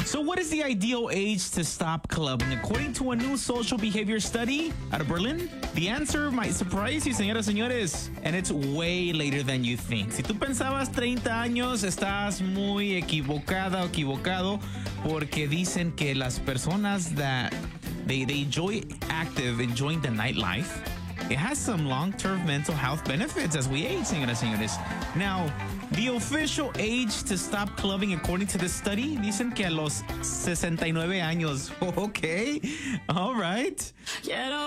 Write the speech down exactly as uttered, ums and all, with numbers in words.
So what is the ideal age to stop clubbing? According to a new social behavior study out of Berlin, the answer might surprise you, señoras y señores, and it's way later than you think. Si tú pensabas treinta años, estás muy equivocada o equivocado, porque dicen que las personas that they, they enjoy active, enjoying the nightlife, it has some long-term mental health benefits as we age, señoras y señores. Now, the official age to stop clubbing, according to the study, dicen que a los sesenta y nueve años. Okay, all right.